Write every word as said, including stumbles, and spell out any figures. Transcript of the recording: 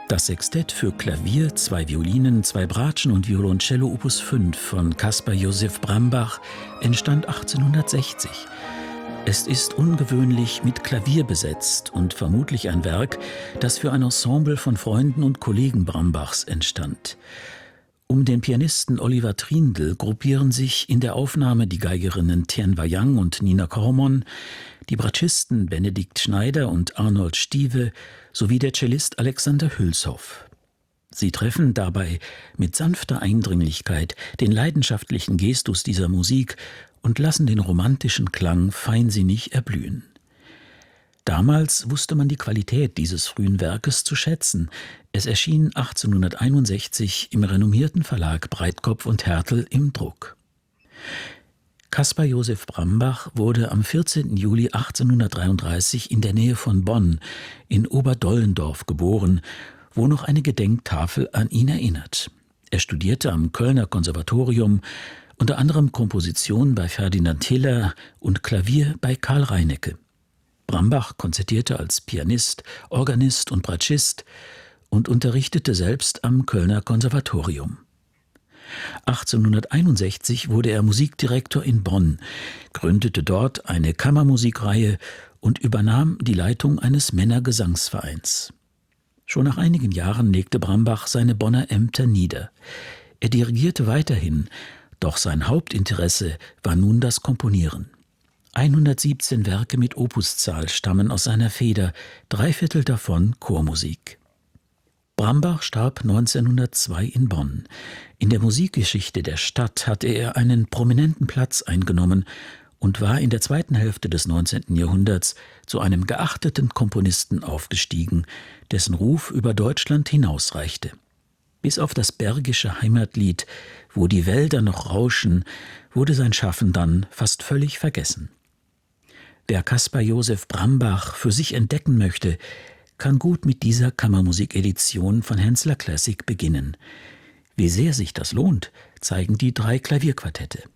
Das Sextett für Klavier, zwei Violinen, zwei Bratschen und Violoncello Opus fünf von Caspar Josef Brambach entstand achtzehnhundertsechzig. Es ist ungewöhnlich mit Klavier besetzt und vermutlich ein Werk, das für ein Ensemble von Freunden und Kollegen Brambachs entstand. Um den Pianisten Oliver Trindl gruppieren sich in der Aufnahme die Geigerinnen Tien Wayang und Nina Kormon, die Bratschisten Benedikt Schneider und Arnold Stiewe sowie der Cellist Alexander Hülshoff. Sie treffen dabei mit sanfter Eindringlichkeit den leidenschaftlichen Gestus dieser Musik und lassen den romantischen Klang feinsinnig erblühen. Damals wusste man die Qualität dieses frühen Werkes zu schätzen. Es erschien achtzehnhunderteinundsechzig im renommierten Verlag Breitkopf und Härtel im Druck. Caspar Josef Brambach wurde am vierzehnten Juli achtzehnhundertdreiunddreißig in der Nähe von Bonn in Oberdollendorf geboren, wo noch eine Gedenktafel an ihn erinnert. Er studierte am Kölner Konservatorium, unter anderem Komposition bei Ferdinand Hiller und Klavier bei Karl Reinecke. Brambach konzertierte als Pianist, Organist und Bratschist und unterrichtete selbst am Kölner Konservatorium. achtzehnhunderteinundsechzig wurde er Musikdirektor in Bonn, gründete dort eine Kammermusikreihe und übernahm die Leitung eines Männergesangsvereins. Schon nach einigen Jahren legte Brambach seine Bonner Ämter nieder. Er dirigierte weiterhin, doch sein Hauptinteresse war nun das Komponieren. hundertsiebzehn Werke mit Opuszahl stammen aus seiner Feder, drei Viertel davon Chormusik. Brambach starb neunzehnhundertzwei in Bonn. In der Musikgeschichte der Stadt hatte er einen prominenten Platz eingenommen und war in der zweiten Hälfte des neunzehnten Jahrhunderts zu einem geachteten Komponisten aufgestiegen, dessen Ruf über Deutschland hinausreichte. Bis auf das bergische Heimatlied »Wo die Wälder noch rauschen« wurde sein Schaffen dann fast völlig vergessen. Wer Caspar Josef Brambach für sich entdecken möchte, kann gut mit dieser Kammermusikedition von Hensler Classic beginnen. Wie sehr sich das lohnt, zeigen die drei Klavierquartette.